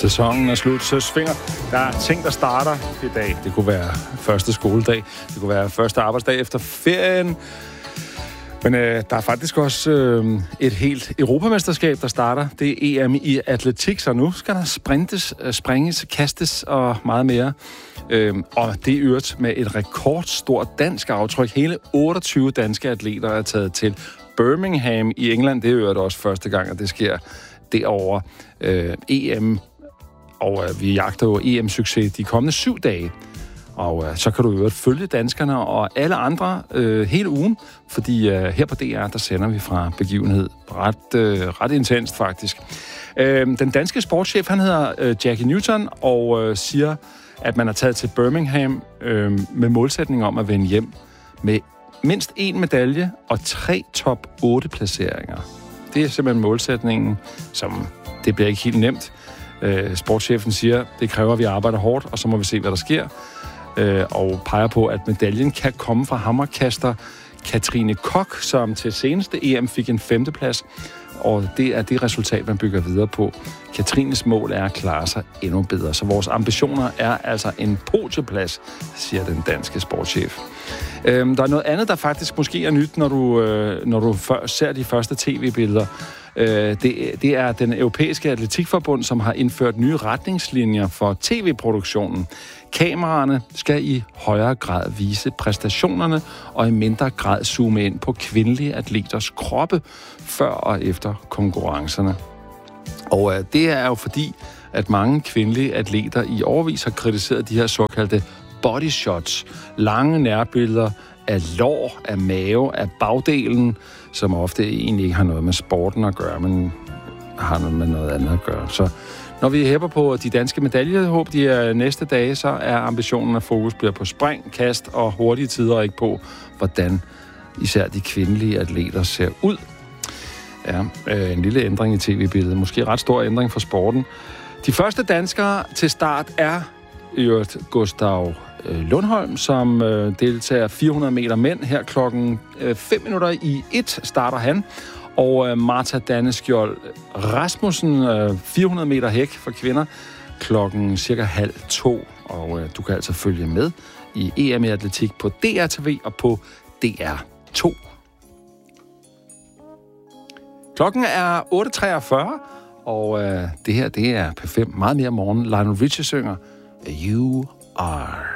Sæsonen er slut, så svinger. Der er ting, der starter i dag. Det kunne være første skoledag. Det kunne være første arbejdsdag efter ferien. Men der er faktisk også et helt europamesterskab, der starter. Det er EM i atletik, så nu skal der springes, kastes og meget mere. Og det er øvrigt med et rekordstort dansk aftryk. Hele 28 danske atleter er taget til Birmingham i England. Det er øvrigt også første gang, at det sker derovre. EM, og vi jagter jo EM-succes de kommende 7 dage. Og så kan du jo følge danskerne og alle andre hele ugen, fordi her på DR, der sender vi fra begivenhed ret intenst faktisk. Den danske sportschef, han hedder Jackie Newton, og siger, at man er taget til Birmingham med målsætning om at vende hjem med mindst 1 medalje og 3 top 8 placeringer. Det er simpelthen målsætningen, som det bliver ikke helt nemt. Sportschefen siger, det kræver, at vi arbejder hårdt, og så må vi se, hvad der sker. Og peger på, at medaljen kan komme fra hammerkaster Katrine Koch, som til seneste EM fik en 5. plads. Og det er det resultat, man bygger videre på. Katrines mål er at klare sig endnu bedre. Så vores ambitioner er altså en podieplads, siger den danske sportschef. Der er noget andet, der faktisk måske er nyt, når du ser de første tv-billeder. Det er den europæiske atletikforbund, som har indført nye retningslinjer for tv-produktionen. Kameraerne skal i højere grad vise præstationerne og i mindre grad zoome ind på kvindelige atleters kroppe før og efter konkurrencerne. Og det er jo fordi, at mange kvindelige atleter i årevis har kritiseret de her såkaldte body shots, lange nærbilleder af lår, af mave, af bagdelen, som ofte egentlig ikke har noget med sporten at gøre, men har noget med noget andet at gøre. Så når vi hæpper på de danske medaljehåb de næste dage, så er ambitionen, at fokus bliver på spring, kast og hurtige tider, og ikke på, hvordan især de kvindelige atleter ser ud. Ja, en lille ændring i tv-billedet. Måske ret stor ændring for sporten. De første danskere til start er Gustav Lundholm, som deltager 400 meter mænd. Her klokken 1:05 starter han. Og Marta Danneskjold Rasmussen, 400 meter hæk for kvinder, klokken cirka 1:30. Og du kan altså følge med i EM i atletik på DR-TV og på DR2. Klokken er 8:43, og det her, det er P5. Meget mere morgen. Lionel Richie synger You Are.